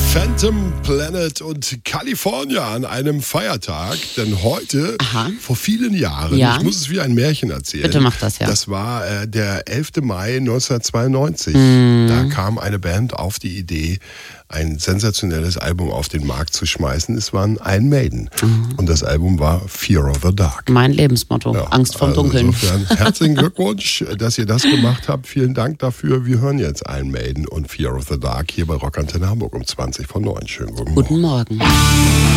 Phantom Planet und California an einem Feiertag, denn heute, vor vielen Jahren, ich muss es wie ein Märchen erzählen. Bitte mach das, ja. Das war der 11. Mai 1992. Da kam eine Band auf die Idee, ein sensationelles Album auf den Markt zu schmeißen. Es waren Iron Maiden. Und das Album war Fear of the Dark. Mein Lebensmotto, ja, Angst vorm Dunkeln. Insofern herzlichen Glückwunsch, dass ihr das gemacht habt. Vielen Dank dafür. Wir hören jetzt Iron Maiden und Fear of the Dark hier bei Rock Antenne Hamburg um 20 vor 9. Schönen guten Morgen. Guten Morgen.